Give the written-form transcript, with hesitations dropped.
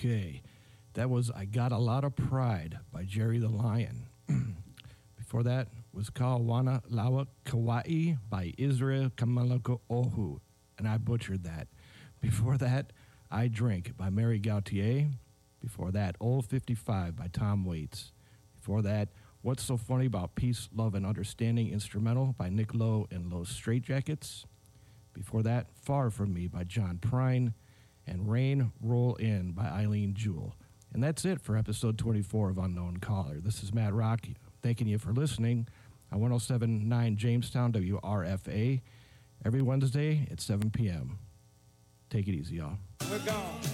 Okay, that was I Got a Lot of Pride by Jerry the Lion. Before that was Kawana Lawa Kauai by Israel Kamalako Ohu, and I butchered that. Before that, I Drink by Mary Gautier. Before that, Old 55 by Tom Waits. Before that, What's So Funny About Peace, Love, and Understanding instrumental by Nick Lowe and Lowe's Straitjackets. Before that, Far From Me by John Prine. And Rain, Roll In by Eileen Jewell. And that's it for episode 24 of Unknown Caller. This is Matt Rock, thanking you for listening on 107.9 Jamestown WRFA every Wednesday at 7 p.m. Take it easy, y'all. We're gone.